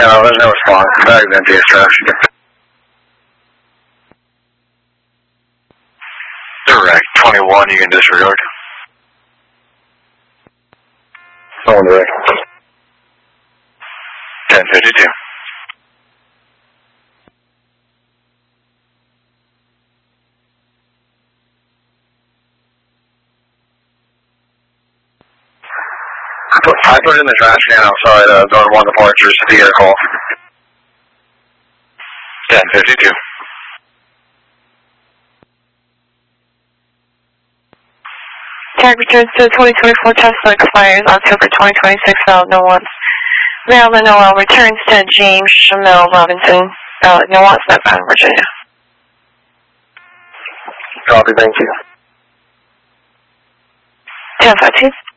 No, there's no response. The bag's empty as trash. Direct 21, you can disregard. On direct. 1052. I put it in the trash can outside zone 1 departures to get a call. 1052. Tag returns to the 2024 Tesla, expires October 2026, valid no once. Maryland Noel returns to James Shamil Robinson, valid no once, Nevada, Virginia. Copy, thank you. 1052.